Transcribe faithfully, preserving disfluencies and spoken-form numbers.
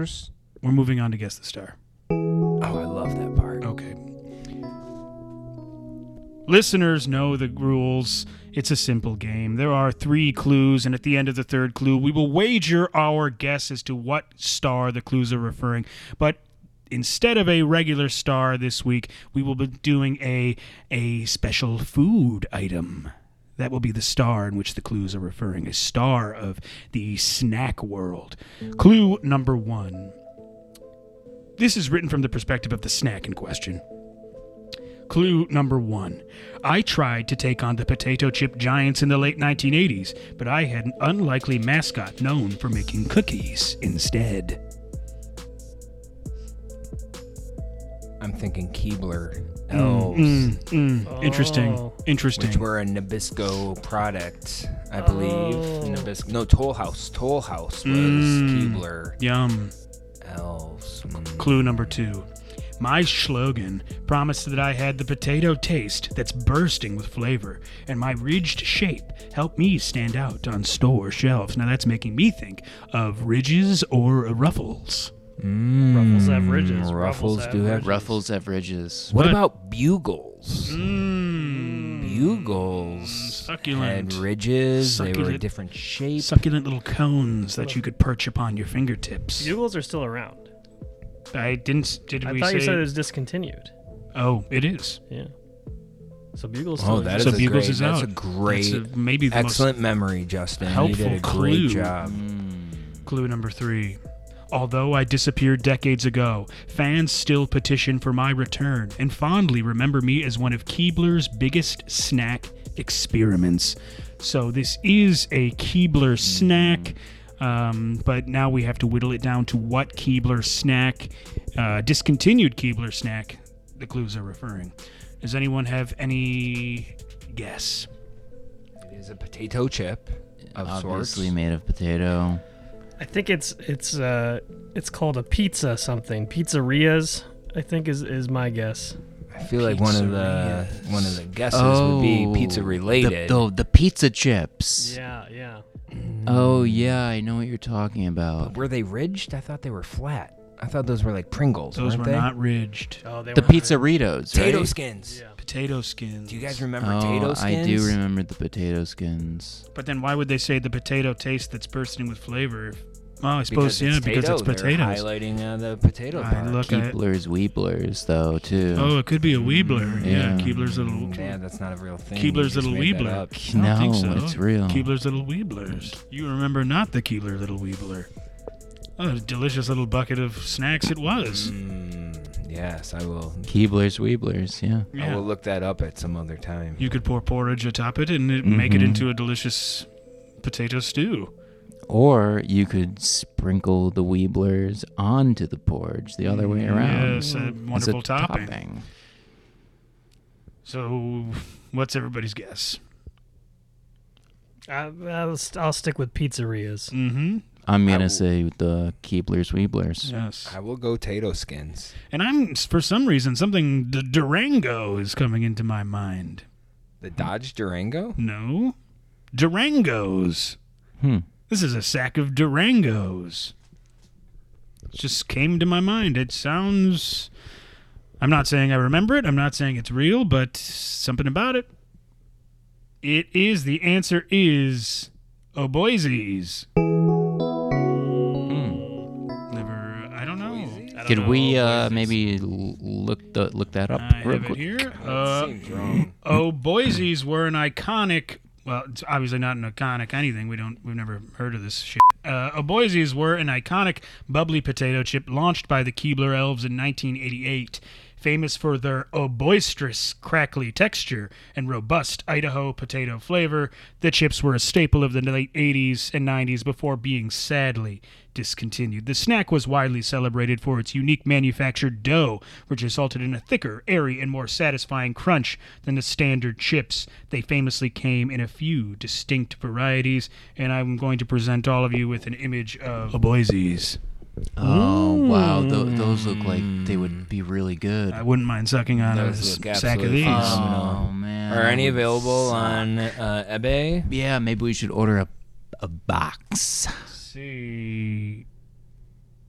stars? We're moving on to Guess the Star. Oh, I love that part. Okay. Listeners know the rules. It's a simple game. There are three clues, and at the end of the third clue, we will wager our guess as to what star the clues are referring. But instead of a regular star this week, we will be doing a a special food item. That will be the star in which the clues are referring, a star of the snack world. Clue number one. This is written from the perspective of the snack in question. Clue number one. I tried to take on the potato chip giants in the late nineteen eighties, but I had an unlikely mascot known for making cookies instead. I'm thinking Keebler elves, Mm, mm, Oh. Interesting. Interesting. which were a Nabisco product, I believe. Oh. Nabisco, no, Toll House. Toll House was Mm. Keebler Yum. elves. Mm. Clue number two. My slogan promised that I had the potato taste that's bursting with flavor, and my ridged shape helped me stand out on store shelves. Now that's making me think of ridges or ruffles. Mm. Ruffles have ridges. Ruffles Ruffles have do have. ridges. Ruffles have ridges. What But- about bugles? Mmm. Bugles Succulent. had ridges. They were Succulent. different shapes. Succulent little cones that you could perch upon your fingertips. Bugles are still around. I didn't. Did I we thought say? you said it was discontinued. Oh, it is. Yeah. So Bugles Oh, still that is So a Bugles great. is that's out. a great, That's a- maybe the excellent memory, Justin. helpful You did a clue. great job. most. Clue number three. Although I disappeared decades ago, fans still petition for my return and fondly remember me as one of Keebler's biggest snack experiments. So this is a Keebler snack, um, but now we have to whittle it down to what Keebler snack, uh, discontinued Keebler snack, the clues are referring. Does anyone have any guess? It is a potato chip of Obviously sorts. made of potato. I think it's it's uh it's called a pizza something. Pizzerias, I think is is my guess. I feel like one of the Pizzerias. one of the guesses would be pizza related. The, the, the pizza chips. Yeah, yeah. Oh, yeah, I know what you're talking about. Were they ridged? I thought they were flat. I thought those were like Pringles, Those weren't were they? not ridged. Oh, they The were pizzeritos, Potato right? skins. Yeah. Potato skins. Do you guys remember Oh, potato skins? I do remember the potato skins. But then why would they say the potato taste that's bursting with flavor? Oh, I Because suppose, yeah, it's because it's potato. They're potatoes. highlighting uh, the potato I part. look at Keebler's Weeblers, though, too. Oh, it could be a Weebler. Yeah, Yeah. Keebler's little Mm, yeah, that's not a real thing. Keebler's You just little made that Weebler. up. I don't no, think so. it's real. Keebler's little Weeblers. You remember not the Keebler little Weebler. Oh, a delicious little bucket of snacks it was. Mm, yes, I will. Keebler's Weeblers, yeah. I Yeah. will look that up at some other time. You could pour porridge atop it and it, make it Mhm. into a delicious potato stew. Or you could sprinkle the Weeblers onto the porridge the other way around. Yes, a As a wonderful topping. topping. So, what's everybody's guess? I, I'll, I'll stick with pizzerias. Mm-hmm. I'm I going will- to say the Keebler's Weeblers. Yes. I will go potato skins. And I'm, for some reason, something, the Durango is coming into my mind. The Dodge Durango? No. Durangos. Hmm. This is a sack of Durangos. It just came to my mind. It sounds... I'm not saying I remember it. I'm not saying it's real, but something about it. It is, the answer is... Oh, Boise's. Never, I don't know. I don't Could know. we uh, Boise's. maybe l- look the look that up I real have it quick? here. That Uh, seems wrong. Oh, Boise's were an iconic. Well, it's obviously not an iconic anything. We don't. We've never heard of this shit. Uh, oh, Boise's were an iconic bubbly potato chip launched by the Keebler Elves in nineteen eighty-eight. Famous for their oh boisterous, crackly texture and robust Idaho potato flavor, the chips were a staple of the late eighties and nineties before being sadly discontinued. The snack was widely celebrated for its unique manufactured dough, which resulted in a thicker, airy, and more satisfying crunch than the standard chips. They famously came in a few distinct varieties, and I'm going to present all of you with an image of a Boise's. Oh, wow. Th- those look like they would be really good. I wouldn't mind sucking on a Those look s- sack of absolutely these. phenomenal. Oh, man. Are any that would available suck. on uh, eBay? Yeah, maybe we should order a, a box. Let's see.